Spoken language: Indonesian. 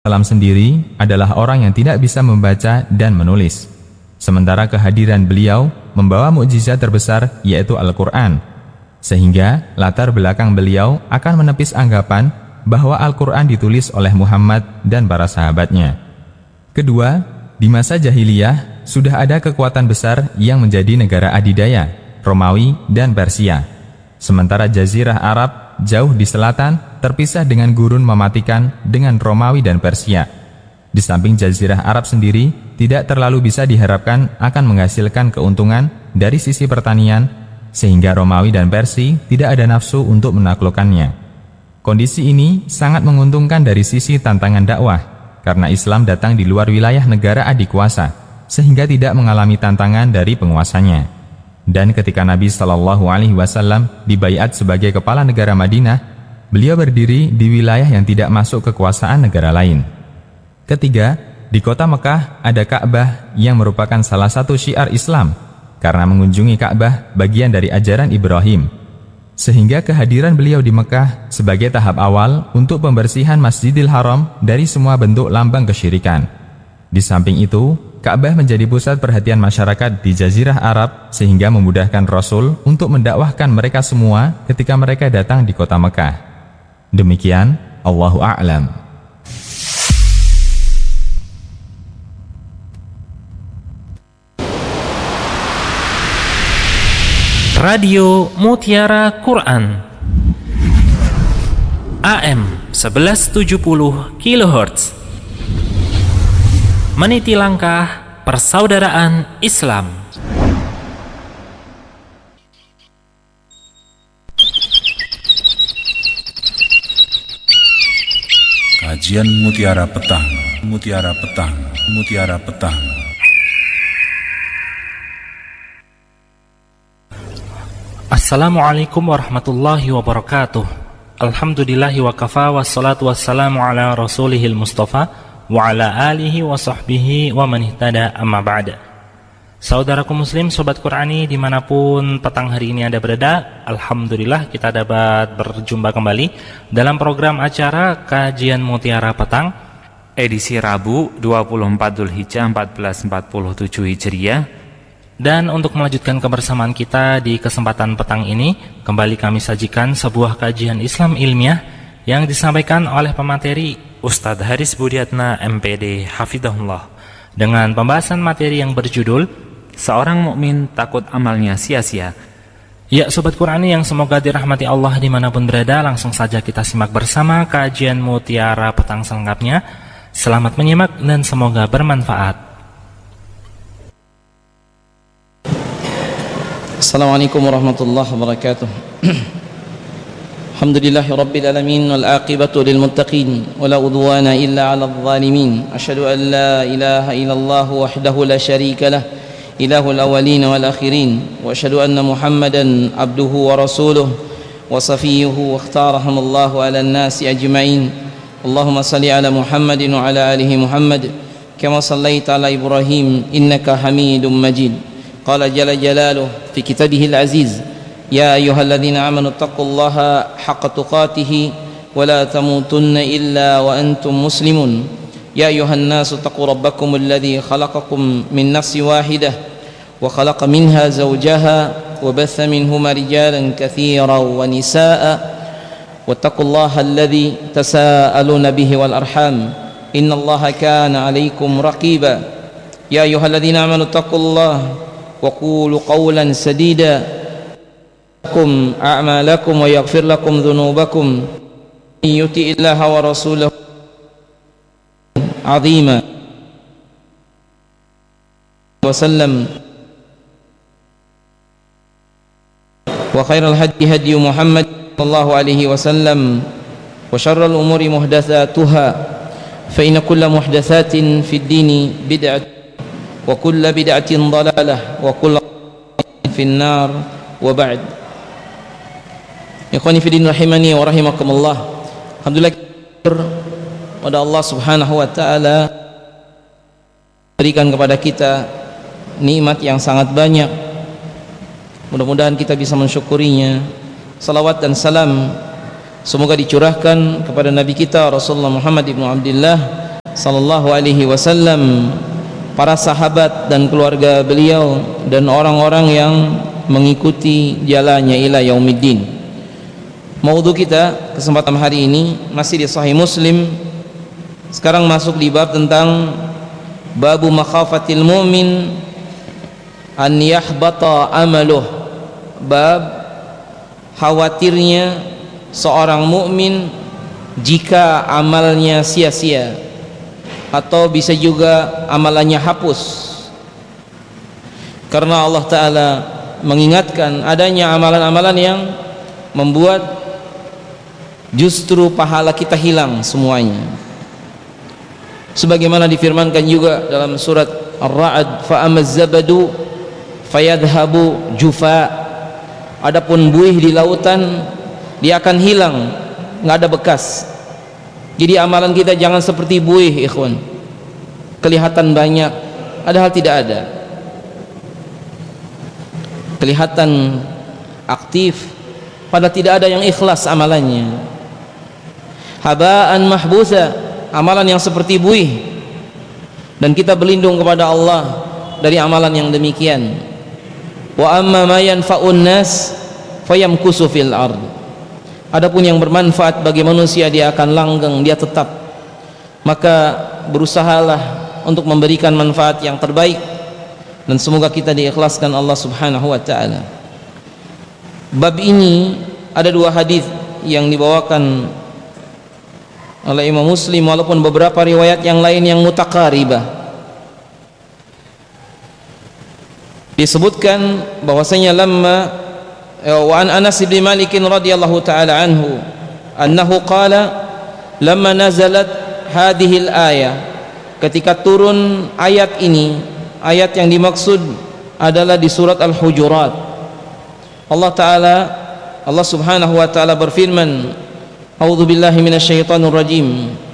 SAW sendiri adalah orang yang tidak bisa membaca dan menulis. Sementara kehadiran beliau membawa mukjizat terbesar yaitu Al-Quran. Sehingga latar belakang beliau akan menepis anggapan bahwa Al-Quran ditulis oleh Muhammad dan para sahabatnya. Kedua, di masa jahiliyah sudah ada kekuatan besar yang menjadi negara adidaya, Romawi dan Persia. Sementara Jazirah Arab jauh di selatan terpisah dengan gurun mematikan dengan Romawi dan Persia. Di samping Jazirah Arab sendiri tidak terlalu bisa diharapkan akan menghasilkan keuntungan dari sisi pertanian, sehingga Romawi dan Persia tidak ada nafsu untuk menaklukkannya. Kondisi ini sangat menguntungkan dari sisi tantangan dakwah, karena Islam datang di luar wilayah negara adikuasa, sehingga tidak mengalami tantangan dari penguasanya. Dan ketika Nabi SAW dibaiat sebagai kepala negara Madinah, beliau berdiri di wilayah yang tidak masuk kekuasaan negara lain. Ketiga, di kota Mekah ada Ka'bah yang merupakan salah satu syiar Islam, karena mengunjungi Ka'bah bagian dari ajaran Ibrahim. Sehingga kehadiran beliau di Mekah sebagai tahap awal untuk pembersihan Masjidil Haram dari semua bentuk lambang kesyirikan. Di samping itu, Ka'bah menjadi pusat perhatian masyarakat di Jazirah Arab sehingga memudahkan Rasul untuk mendakwahkan mereka semua ketika mereka datang di kota Mekah. Demikian, Allahu a'lam. Radio Mutiara Quran AM 1170 kHz, meniti langkah persaudaraan Islam. Kajian Mutiara Petang, Mutiara Petang, Mutiara Petang. Assalamualaikum warahmatullahi wabarakatuh. Alhamdulillahi wa kafa, wassalatu wassalamu ala rasulihil mustafa wa ala alihi wa sahbihi wa man ihtada, amma ba'da. Saudaraku muslim, sobat Qurani dimanapun petang hari ini Anda berada, alhamdulillah kita dapat berjumpa kembali dalam program acara Kajian Mutiara Petang edisi Rabu 24 Dzulhijjah 1447 Hijriah. Dan untuk melanjutkan kebersamaan kita di kesempatan petang ini, kembali kami sajikan sebuah kajian Islam ilmiah yang disampaikan oleh pemateri Ustadz Haris Budiatna MPD Hafidhahullah, dengan pembahasan materi yang berjudul Seorang Mukmin Takut Amalnya Sia-sia. Ya, Sobat Qurani yang semoga dirahmati Allah dimanapun berada, langsung saja kita simak bersama kajian Mutiara Petang selengkapnya. Selamat menyimak dan semoga bermanfaat. Assalamualaikum warahmatullahi wabarakatuh. Alhamdulillahi rabbil alamin wal aqibatu lil muttaqin wala udwana illa 'alal zalimin. Asyhadu an la ilaha illallah wahdahu la syarika lah, ilahul awwalin wal akhirin, wa asyhadu anna Muhammadan abduhu wa rasuluh wa safiyyuhu wa ikhtarahumullahu 'alan nasi ajma'in. Allahumma salli 'ala Muhammadin wa 'ala alihi Muhammad kama sallaita 'ala Ibrahim innaka Hamidum Majid. Qala jalla jalaluhu fi kitabihil aziz, ya ayyuhalladzina amanu taqullaha haqqa tuqatih wa la tamutunna illa wa antum muslimun. Ya ayyuhan nasu taqu rabbakumul ladzi khalaqakum min nafsin wahidah wa khalaqa minha zawjaha wa batha minhuma rijalan katsiran wa nisaa'a wattaqullaha alladzi tasaaluna bihi wal arham innallaha kana 'alaykum raqiba. Ya ayyuhalladzina amanu taqullaha وقولوا قولا سديدا لكم أعمالكم ويغفر لكم ذنوبكم إن يطع الله ورسوله عظيما وسلم. وخير الهدي هدي محمد صلى الله عليه وسلم وشر الأمور محدثاتها فإن كل محدثات في الدين بدعة wa kullu bid'atin dhalalah wa kullu fin nar wa ba'd. Ikhwani fi din rahimani wa rahimakumullah. Alhamdulillah kepada Allah Subhanahu wa taala berikan kepada kita nikmat yang sangat banyak. Mudah-mudahan kita bisa mensyukurinya. Salawat dan salam semoga dicurahkan kepada Nabi kita Rasulullah Muhammad ibn Abdullah sallallahu alaihi wasallam, para sahabat dan keluarga beliau, dan orang-orang yang mengikuti jalannya ila yaumiddin. Maudhu kita kesempatan hari ini masih di Sahih Muslim. Sekarang masuk di bab tentang babu makhafatil mu'min an yahbata amaluh, bab khawatirnya seorang mukmin jika amalnya sia-sia atau bisa juga amalannya hapus, karena Allah Ta'ala mengingatkan adanya amalan-amalan yang membuat justru pahala kita hilang semuanya, sebagaimana difirmankan juga dalam surat Ar-Ra'd, fa amaz zabadu fayadhabu jufa, adapun buih di lautan dia akan hilang, nggak ada bekas. Jadi amalan kita jangan seperti buih, ikhwan, kelihatan banyak padahal tidak ada, kelihatan aktif padahal tidak ada yang ikhlas amalannya. Habaan mahbusa, amalan yang seperti buih, dan kita berlindung kepada Allah dari amalan yang demikian. Wa amma ma yanfa'un nas fayamkusu fil ard, adapun yang bermanfaat bagi manusia dia akan langgeng, dia tetap. Maka berusahalah untuk memberikan manfaat yang terbaik, dan semoga kita diikhlaskan Allah Subhanahu wa taala. Bab ini ada dua hadis yang dibawakan oleh Imam Muslim, walaupun beberapa riwayat yang lain yang mutaqaribah. Disebutkan bahwasanya lamma wa an Anas bin Malik radhiyallahu taala anhu annahu qala lamma nazalat hadhihi al-ayah, ketika turun ayat ini, ayat yang dimaksud adalah di surat Al-Hujurat. Allah Subhanahu wa taala berfirman, a'udzu billahi minasyaitonir rajim,